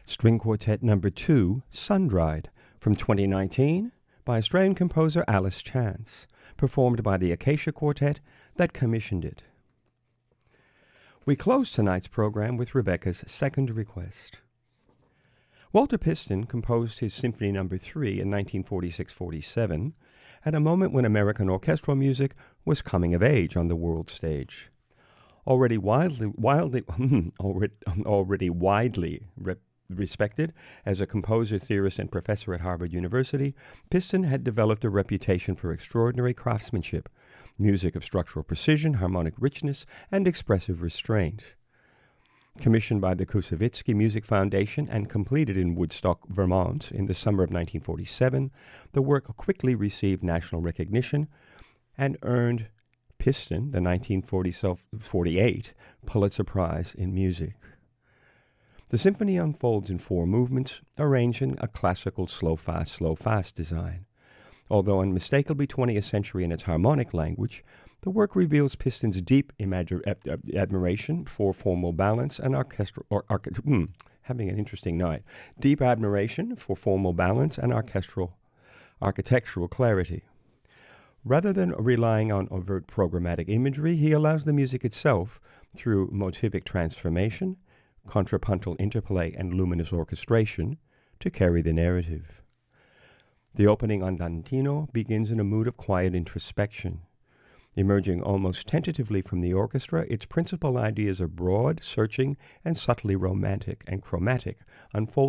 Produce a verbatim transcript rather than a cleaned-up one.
String Quartet Number two, Sun-Dried, from twenty nineteen, by Australian composer Alice Chance, performed by the Acacia Quartet that commissioned it. We close tonight's program with Rebecca's second request. Walter Piston composed his Symphony Number three in nineteen forty-six forty-seven at a moment when American orchestral music was coming of age on the world stage. Already widely, wildly, already, already widely re- respected as a composer, theorist, and professor at Harvard University, Piston had developed a reputation for extraordinary craftsmanship, music of structural precision, harmonic richness, and expressive restraint. Commissioned by the Koussevitzky Music Foundation and completed in Woodstock, Vermont in the summer of nineteen forty-seven, the work quickly received national recognition and earned Piston the nineteen forty-eight Pulitzer Prize in Music. The symphony unfolds in four movements, arranged in a classical slow-fast, slow-fast design. Although unmistakably twentieth century in its harmonic language, the work reveals Piston's deep imag- ad- admiration for formal balance and orchestral, or, or, mm, having an interesting night, deep admiration for formal balance and orchestral, architectural clarity. Rather than relying on overt programmatic imagery, he allows the music itself, through motivic transformation, contrapuntal interplay, and luminous orchestration, to carry the narrative. The opening andantino begins in a mood of quiet introspection. Emerging almost tentatively from the orchestra, its principal ideas are broad, searching, and subtly romantic and chromatic, unfolding